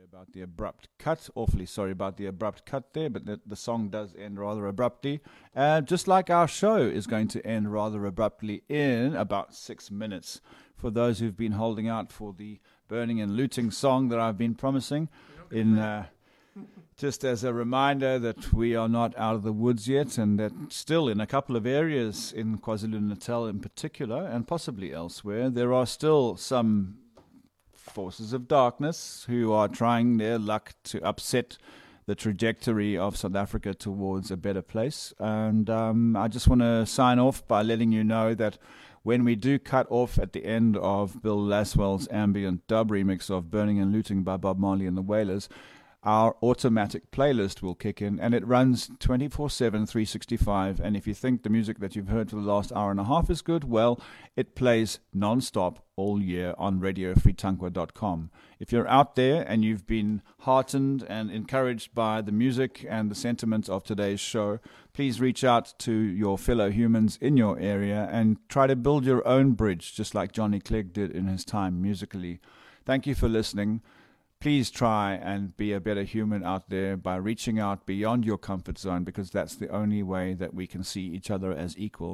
About the abrupt cut. Awfully sorry about the abrupt cut there, but the song does end rather abruptly. Just like our show is going to end rather abruptly in about 6 minutes. For those who've been holding out for the burning and looting song that I've been promising, just as a reminder that we are not out of the woods yet, and that still in a couple of areas in KwaZulu-Natal in particular, and possibly elsewhere, there are still some forces of darkness who are trying their luck to upset the trajectory of South Africa towards a better place. And I just want to sign off by letting you know that when we do cut off at the end of Bill Laswell's ambient dub remix of Burning and Looting by Bob Marley and the Wailers, our automatic playlist will kick in, and it runs 24/7, 365. And if you think the music that you've heard for the last hour and a half is good, well, it plays non-stop all year on radiofreetankwa.com. If you're out there and you've been heartened and encouraged by the music and the sentiment of today's show, please reach out to your fellow humans in your area and try to build your own bridge, just like Johnny Clegg did in his time musically. Thank you for listening. Please try and be a better human out there by reaching out beyond your comfort zone, because that's the only way that we can see each other as equals.